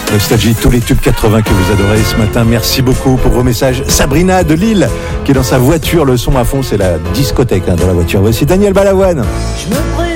Nostalgie, tous les tubes 80 que vous adorez ce matin. Merci beaucoup pour vos messages. Sabrina de Lille, qui est dans sa voiture, le son à fond, c'est la discothèque dans la voiture. Voici Daniel Balavoine.